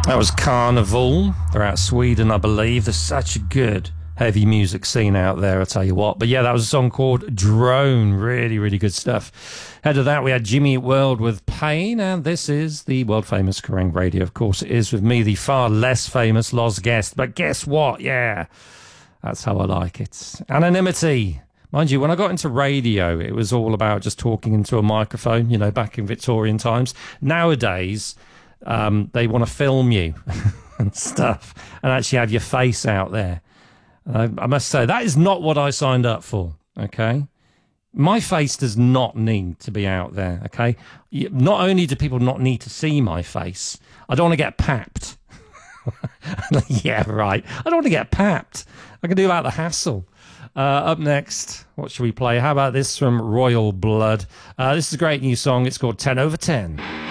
That was Carnival. They're out of Sweden, I believe. There's such a good heavy music scene out there, I'll tell you what. But yeah, that was a song called Drone. Really, really good stuff. Ahead of that, we had Jimmy Eat World with Pain, and this is the world-famous Kerrang Radio. Of course, it is with me, the far less famous Loz Guest. But guess what? Yeah, that's how I like it. Anonymity. Mind you, when I got into radio, it was all about just talking into a microphone, you know, back in Victorian times. Nowadays, they want to film you and stuff and actually have your face out there. I must say, that is not what I signed up for, okay? My face does not need to be out there, okay? Not only do people not need to see my face, I don't want to get papped. Yeah, right. I don't want to get papped. I can do without the hassle. Up next, what should we play? How about this from Royal Blood? This is a great new song. It's called 10 over 10.